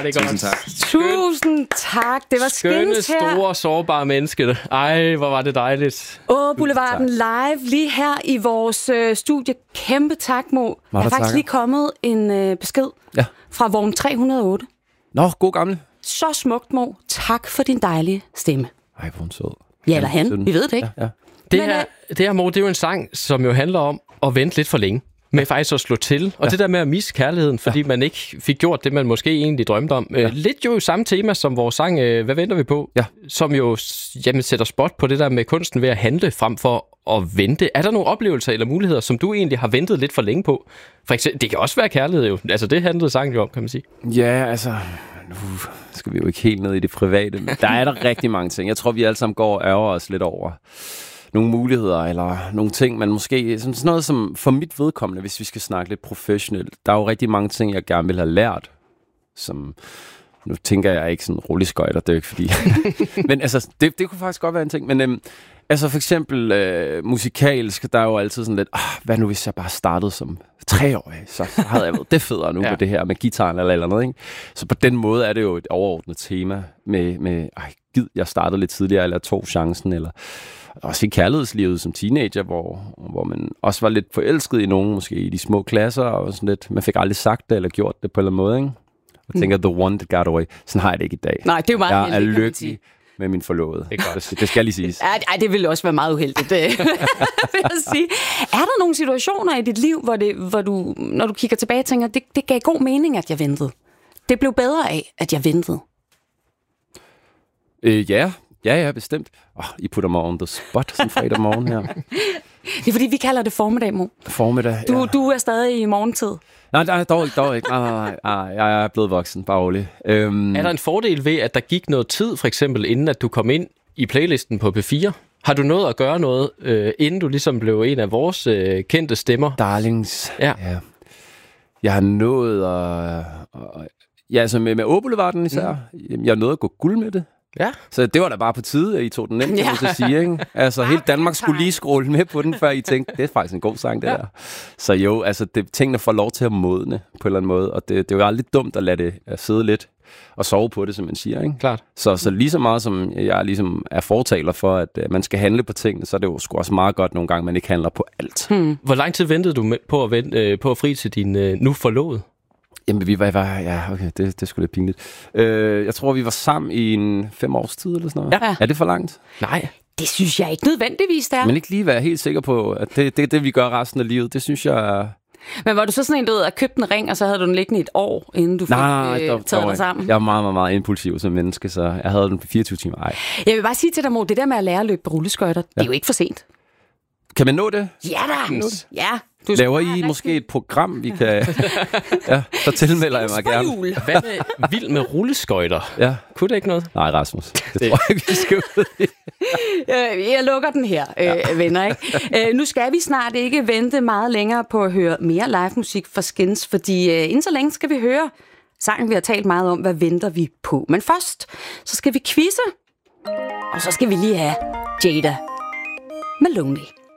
det godt. Tusind tak. Tusind tak. Det var Skønne, skins her. store, sårbare menneske. Ej, hvor var det dejligt. Boulevarden live lige her i vores studie. Kæmpe tak, Mo. Der er faktisk takker. lige kommet en besked fra vogn 308. Nå, god gamle. Så smukt, Mo. Tak for din dejlige stemme. Ej, hvor hun sød. Ja, eller han. Vi ved det ikke. Ja. Det her, Mo, det er jo en sang, som jo handler om at vente lidt for længe. Med faktisk at slå til. Og det der med at misse kærligheden, fordi man ikke fik gjort det, man måske egentlig drømte om. Lidt jo samme tema som vores sang, Hvad venter vi på? Ja. Som jo sætter spot på det der med kunsten ved at handle frem for at vente. Er der nogle oplevelser eller muligheder, som du egentlig har ventet lidt for længe på? For eksempel, det kan også være kærlighed jo. Altså det handlede sangen jo om, kan man sige. Ja, altså... Nu skal vi jo ikke helt ned i det private, men der er der rigtig mange ting. Jeg tror, vi alle sammen går og ærger os lidt over nogle muligheder, eller nogle ting, man måske... Sådan noget som for mit vedkommende, hvis vi skal snakke lidt professionelt, der er jo rigtig mange ting, jeg gerne vil have lært, som... Nu tænker jeg ikke sådan rulleskøjter, det er jo ikke fordi... men altså, det kunne faktisk godt være en ting, men... Altså for eksempel musikalsk, der er jo altid sådan lidt, hvad nu hvis jeg bare startede som 3-årig, så havde jeg været det federe nu med det her med gitaren eller noget, ikke? Så på den måde er det jo et overordnet tema med jeg startede lidt tidligere, eller tog chancen, eller også i kærlighedslivet som teenager, hvor man også var lidt forelsket i nogen, måske i de små klasser, og sådan lidt, man fik aldrig sagt det, eller gjort det på en eller anden måde, ikke? Og tænker, the one that got away. Sådan har jeg det ikke i dag. Nej, det er jo meget heldigt, jeg er lykkelig med min forlovede. Det skal lige siges. Ej, det ville også være meget uheldigt, vil jeg sige. Er der nogle situationer i dit liv, hvor du, når du kigger tilbage, tænker, det gav god mening, at jeg ventede? Det blev bedre af, at jeg ventede? Ja, bestemt. I putter mig on the spot sådan fredag morgen her. Det er fordi, vi kalder det formiddag, Mo. Formiddag, Du er stadig i morgentid. Nej, dog ikke. Nej, jeg er blevet voksen, bare rolig. Er der en fordel ved, at der gik noget tid, for eksempel, inden at du kom ind i playlisten på P4? Har du nået at gøre noget, inden du ligesom blev en af vores kendte stemmer? Darlings. Ja. Jeg har nået at... Ja, altså med Boulevarden især. Jeg har nået at gå guld med det. Ja. Så det var da bare på tide, at I tog den nemt, kan man så sige, ikke? Altså, hele Danmark skulle lige scrolle med på den, før I tænkte, det er faktisk en god sang, det der. Så jo, altså, tingene får lov til at modne på en eller anden måde, og det er jo aldrig dumt at lade det sidde lidt og sove på det, som man siger, ikke? Klart. Så lige så meget, som jeg ligesom er fortaler for, at man skal handle på tingene, så er det jo sgu også meget godt nogle gange, man ikke handler på alt. Hvor lang tid ventede du på at fri til din nu forlovede? Jamen, vi var... Ja, okay, det er sgu lidt pinligt. Jeg tror, vi var sammen i en 5 års tid, eller sådan noget. Ja. Er det for langt? Nej. Det synes jeg ikke nødvendigvis, der. Men ikke lige være helt sikker på, at det er det, vi gør resten af livet. Det synes jeg... Men var du så sådan en, at købte en ring, og så havde du den liggende et år, inden du fik taget dig sammen? Jeg er meget, meget, meget impulsiv som menneske, så jeg havde den 24 timer. Ej. Jeg vil bare sige til dig, Mo, det der med at lære at løbe på rulleskøjter, det er jo ikke for sent. Kan man nå det? Ja da! Ja. Laver I måske et program, vi kan... så tilmelder jeg mig gerne. Hvad med vild med rulleskøjter? Ja. Kunne det ikke noget? Nej, Rasmus. Det tror jeg ikke, vi skal ud i. Jeg lukker den her, venner. Ikke? Nu skal vi snart ikke vente meget længere på at høre mere live musik fra Skins, fordi inden så længe skal vi høre sangen, vi har talt meget om, hvad venter vi på. Men først, så skal vi quizze, og så skal vi lige have Jada med Lonely.